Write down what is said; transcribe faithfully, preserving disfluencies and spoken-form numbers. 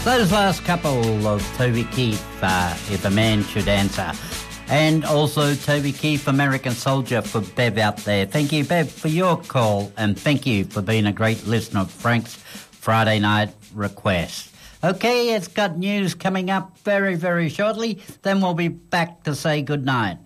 Those last couple of Toby Keith, uh, If a Man Should Answer. And also Toby Keith, American Soldier, for Bev out there. Thank you, Bev, for your call, and thank you for being a great listener of Frank's Friday Night Request. Okay, it's got news coming up very, very shortly. Then we'll be back to say goodnight.